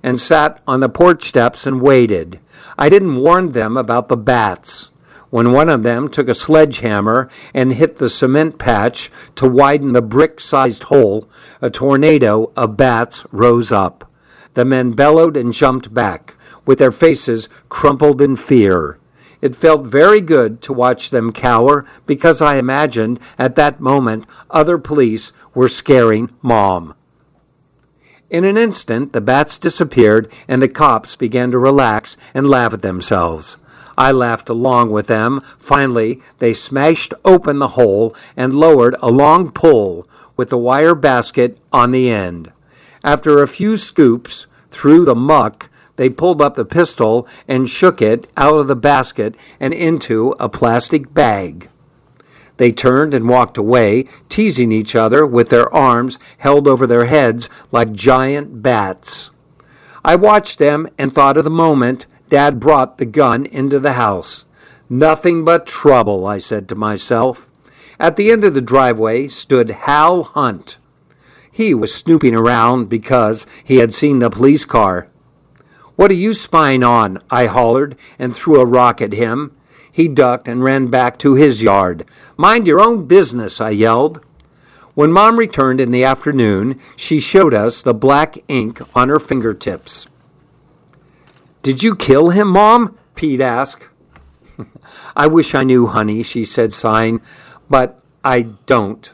and sat on the porch steps and waited. I didn't warn them about the bats. When one of them took a sledgehammer and hit the cement patch to widen the brick-sized hole, a tornado of bats rose up. The men bellowed and jumped back, with their faces crumpled in fear. It felt very good to watch them cower because I imagined at that moment other police were scaring Mom. In an instant, the bats disappeared and the cops began to relax and laugh at themselves. I laughed along with them. Finally, they smashed open the hole and lowered a long pole with a wire basket on the end. After a few scoops through the muck, they pulled up the pistol and shook it out of the basket and into a plastic bag. They turned and walked away, teasing each other with their arms held over their heads like giant bats. I watched them and thought of the moment Dad brought the gun into the house. Nothing but trouble, I said to myself. At the end of the driveway stood Hal Hunt. He was snooping around because he had seen the police car. "What are you spying on?" I hollered and threw a rock at him. He ducked and ran back to his yard. "Mind your own business," I yelled. When Mom returned in the afternoon, she showed us the black ink on her fingertips. "Did you kill him, Mom?" Pete asked. "I wish I knew, honey," she said, sighing, "but I don't."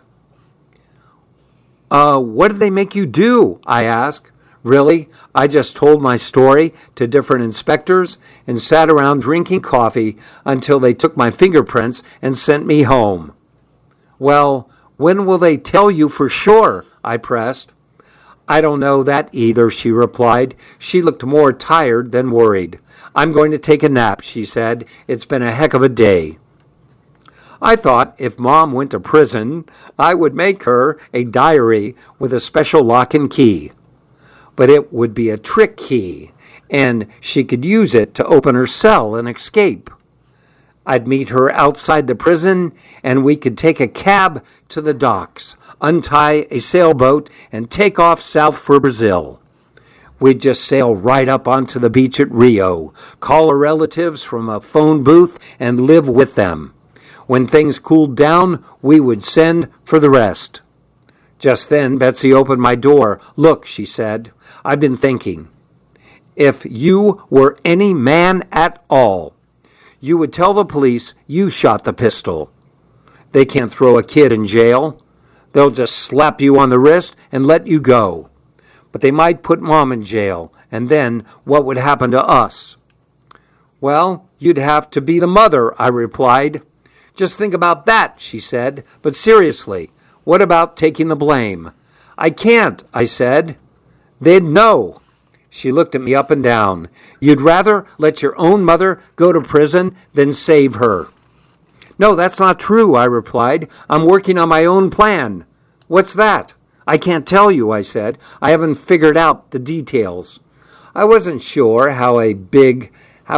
What did they make you do?" I asked. Really, I just told my story to different inspectors and sat around drinking coffee until they took my fingerprints and sent me home. "Well, when will they tell you for sure?" I pressed. "I don't know that either," she replied. She looked more tired than worried. "I'm going to take a nap," she said. "It's been a heck of a day." I thought if Mom went to prison, I would make her a diary with a special lock and key. But it would be a trick key, and she could use it to open her cell and escape. I'd meet her outside the prison, and we could take a cab to the docks, untie a sailboat, and take off south for Brazil. We'd just sail right up onto the beach at Rio, call our relatives from a phone booth, and live with them. When things cooled down, we would send for the rest. Just then, Betsy opened my door. "Look," she said, "I've been thinking. If you were any man at all, you would tell the police you shot the pistol. They can't throw a kid in jail. They'll just slap you on the wrist and let you go. But they might put Mom in jail, and then what would happen to us?" "Well, you'd have to be the mother," I replied. "Just think about that," she said. "But seriously, what about taking the blame?" "I can't," I said. "They'd know." She looked at me up and down. "You'd rather let your own mother go to prison than save her." "No, that's not true," I replied. "I'm working on my own plan." "What's that?" "I can't tell you," I said. "I haven't figured out the details." I wasn't sure how big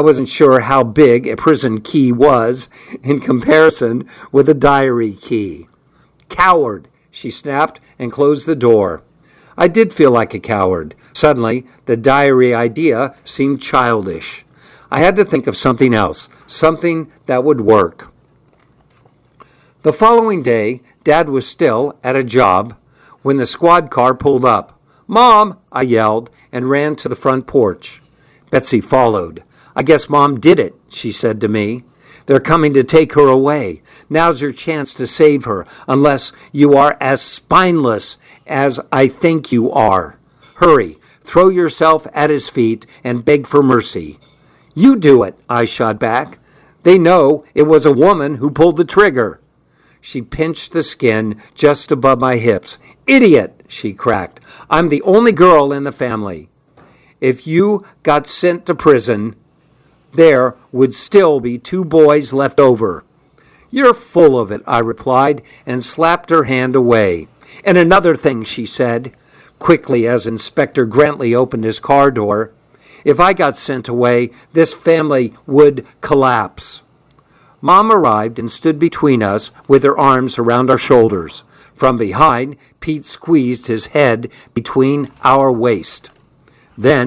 a prison key was in comparison with a diary key. "Coward," she snapped and closed the door. I did feel like a coward. Suddenly, the diary idea seemed childish. I had to think of something else, something that would work. The following day, Dad was still at a job when the squad car pulled up. "Mom!" I yelled and ran to the front porch. Betsy followed. "I guess Mom did it," she said to me. "They're coming to take her away. Now's your chance to save her, unless you are as spineless as I think you are. Hurry, throw yourself at his feet and beg for mercy." "You do it," I shot back. "They know it was a woman who pulled the trigger." She pinched the skin just above my hips. "Idiot," she cracked. "I'm the only girl in the family. If you got sent to prison, there would still be 2 boys left over." "You're full of it," I replied, and slapped her hand away. "And another thing," she said, quickly as Inspector Grantley opened his car door. "If I got sent away, this family would collapse." Mom arrived and stood between us with her arms around our shoulders. From behind, Pete squeezed his head between our waist. Then